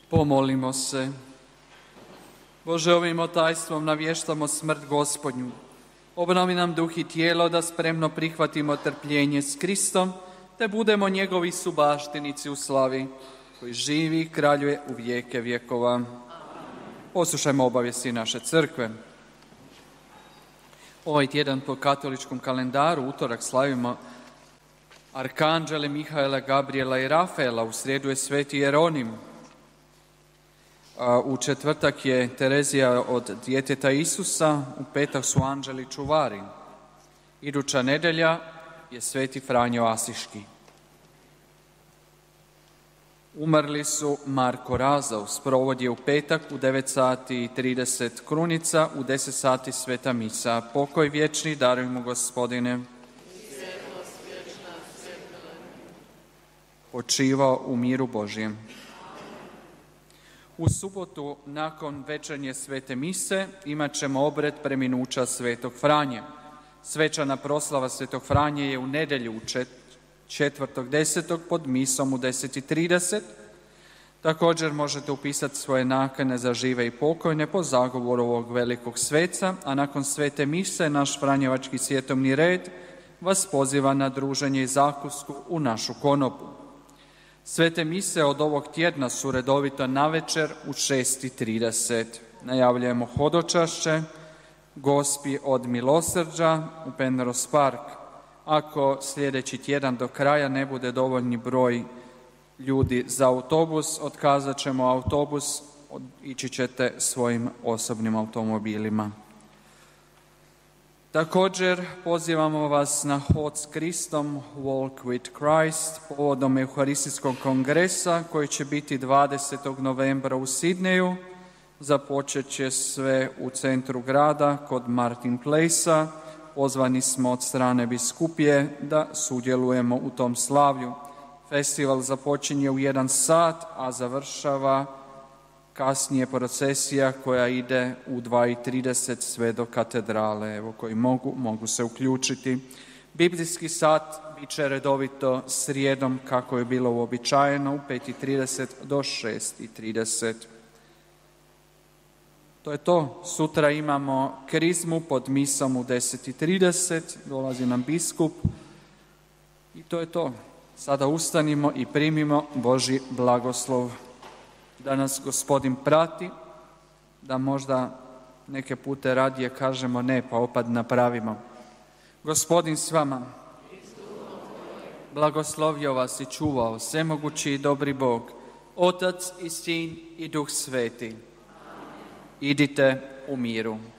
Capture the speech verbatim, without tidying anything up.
Pomolimo se. Bože, ovim otajstvom navještamo smrt Gospodnju. Obnovi nam duh i tijelo da spremno prihvatimo trpljenje s Kristom, te budemo njegovi subaštinici u slavi, koji živi i kraljuje u vijeke vjekova. Poslušajmo obavijesti naše crkve. Ovaj tjedan po katoličkom kalendaru, utorak, slavimo arkanđele Mihaela, Gabriela i Rafaela, u srijedu je sveti Jeronim. U četvrtak je Terezija od djeteta Isusa, u petak su anđeli čuvari. Iduća nedjelja je sveti Franjo Asiški. Umrli su Marko Razov, sprovod je u petak u devet sati i trideset krunica, u deset sati sveta misa. Pokoj vječni darujmo, Gospodine. Počivao u miru Božjem. U subotu, nakon večernje svete mise, imat ćemo obred preminuća svetog Franje. Svečana proslava svetog Franje je u nedjelju u četvrtog desetog pod misom u deset i trideset. Također možete upisati svoje nakane za žive i pokojne po zagovoru ovog velikog sveca, a nakon svete mise naš Franjevački svjetovni red vas poziva na druženje i zakusku u našu konopu. Svete mise od ovog tjedna su redovito navečer u šest i trideset. Najavljujemo hodočašće Gospi od Milosrđa u Penrose Park. Ako sljedeći tjedan do kraja ne bude dovoljni broj ljudi za autobus, otkazat ćemo autobus, ići ćete svojim osobnim automobilima. Također pozivamo vas na Hod s Kristom, Walk with Christ, povodom Euharistijskog kongresa koji će biti dvadesetog novembra u Sidneju. Započet će sve u centru grada kod Martin Place-a. Pozvani smo od strane biskupije da sudjelujemo u tom slavlju. Festival započinje u jedan sat, a završava kasnije procesija koja ide u dva i trideset sve do katedrale. Evo, koji mogu, mogu se uključiti. Biblijski sat bit će redovito srijedom kako je bilo uobičajeno u pet i trideset do šest i trideset. To je to. Sutra imamo krizmu pod misom u deset i trideset. Dolazi nam biskup. I to je to. Sada ustanimo i primimo Božji blagoslov. Da nas Gospodin prati, da možda neke pute radije kažemo ne, pa opet napravimo. Gospodin s vama. Blagoslovio vas i čuvao svemogući i dobri Bog, Otac i Sin i Duh Sveti. Idite u miru.